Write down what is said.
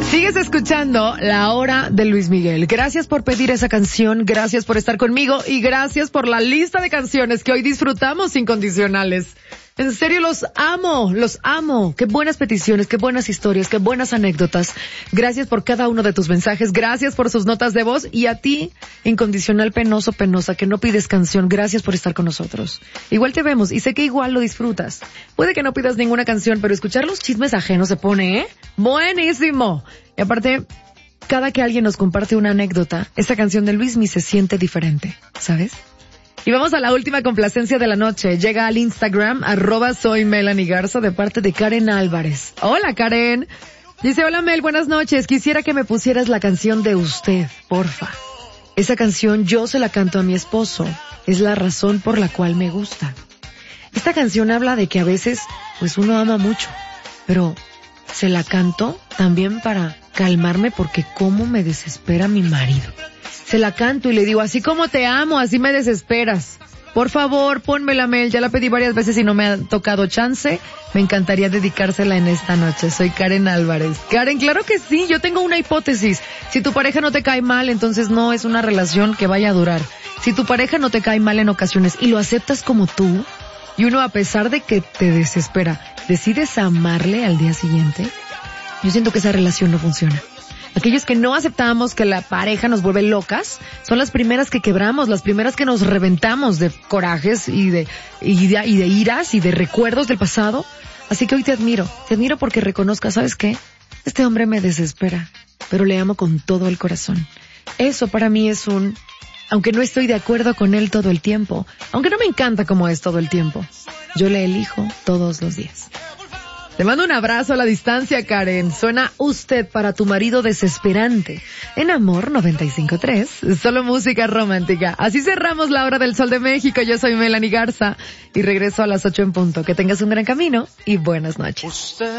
Sigues escuchando La Hora de Luis Miguel. Gracias por pedir esa canción, gracias por estar conmigo y gracias por la lista de canciones que hoy disfrutamos incondicionales. En serio, los amo, los amo. Qué buenas peticiones, qué buenas historias, qué buenas anécdotas. Gracias por cada uno de tus mensajes, gracias por sus notas de voz y a ti, incondicional penoso, penosa, que no pides canción, gracias por estar con nosotros. Igual te vemos y sé que igual lo disfrutas. Puede que no pidas ninguna canción, pero escuchar los chismes ajenos se pone, buenísimo. Y aparte, cada que alguien nos comparte una anécdota, esta canción de Luismi se siente diferente, ¿sabes? Y vamos a la última complacencia de la noche. Llega al Instagram, @soymelanigarza, de parte de Karen Álvarez. Hola, Karen. Dice, hola, Mel, buenas noches. Quisiera que me pusieras la canción de Usted, porfa. Esa canción yo se la canto a mi esposo. Es la razón por la cual me gusta. Esta canción habla de que a veces, pues uno ama mucho, pero se la canto también para calmarme porque cómo me desespera mi marido. Se la canto y le digo, así como te amo, así me desesperas. Por favor, pónmela, Mel. Ya la pedí varias veces y no me ha tocado chance. Me encantaría dedicársela en esta noche. Soy Karen Álvarez. Karen, claro que sí. Yo tengo una hipótesis. Si tu pareja no te cae mal, entonces no es una relación que vaya a durar. Si tu pareja no te cae mal en ocasiones y lo aceptas como tú, y uno a pesar de que te desespera, decides amarle al día siguiente, yo siento que esa relación no funciona. Aquellos que no aceptamos que la pareja nos vuelve locas, son las primeras que quebramos, las primeras que nos reventamos de corajes y de iras y de recuerdos del pasado. Así que hoy te admiro porque reconozcas, ¿sabes qué? Este hombre me desespera, pero le amo con todo el corazón. Eso para mí es aunque no estoy de acuerdo con él todo el tiempo, aunque no me encanta como es todo el tiempo, yo le elijo todos los días. Te mando un abrazo a la distancia, Karen. Suena Usted para tu marido desesperante. En Amor 95.3, solo música romántica. Así cerramos la Hora del Sol de México. Yo soy Melanie Garza y regreso a las 8 en punto. Que tengas un gran camino y buenas noches.